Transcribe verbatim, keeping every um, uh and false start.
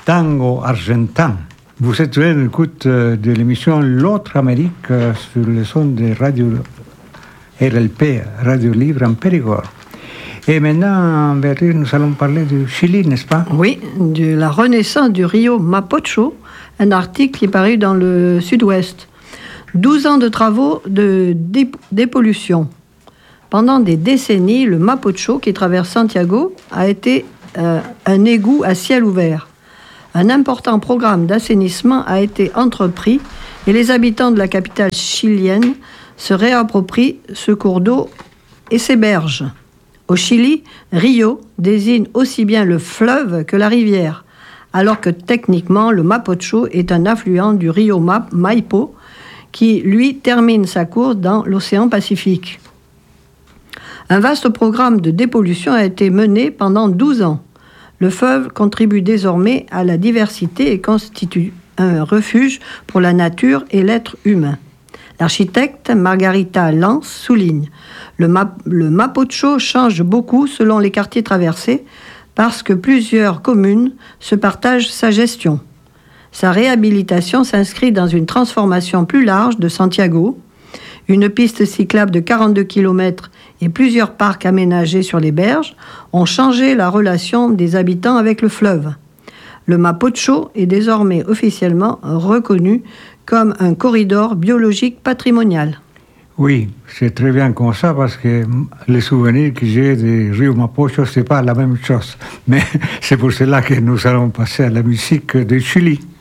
Tango argentin. Vous êtes à l'écoute de l'émission L'autre Amérique sur le son de Radio R L P, Radio Libre en Périgord. Et maintenant, Béatrice, nous allons parler du Chili, n'est-ce pas? Oui, de la renaissance du Rio Mapocho, un article qui est paru dans le Sud-Ouest. douze ans de travaux de dép- dépollution. Pendant des décennies, le Mapocho, qui traverse Santiago, a été euh, un égout à ciel ouvert. Un important programme d'assainissement a été entrepris et les habitants de la capitale chilienne se réapproprient ce cours d'eau et ses berges. Au Chili, Rio désigne aussi bien le fleuve que la rivière, alors que techniquement, le Mapocho est un affluent du Rio Ma- Maipo, qui, lui, termine sa course dans l'océan Pacifique. Un vaste programme de dépollution a été mené pendant douze ans. Le fleuve contribue désormais à la diversité et constitue un refuge pour la nature et l'être humain. L'architecte Margarita Lance souligne le, Ma- le Mapocho change beaucoup selon les quartiers traversés parce que plusieurs communes se partagent sa gestion. Sa réhabilitation s'inscrit dans une transformation plus large de Santiago. Une piste cyclable de quarante-deux kilomètres et plusieurs parcs aménagés sur les berges ont changé la relation des habitants avec le fleuve. Le Mapocho est désormais officiellement reconnu comme un corridor biologique patrimonial. Oui, c'est très bien comme ça parce que les souvenirs que j'ai du Rio Mapocho, ce n'est pas la même chose. Mais c'est pour cela que nous allons passer à la musique du Chili.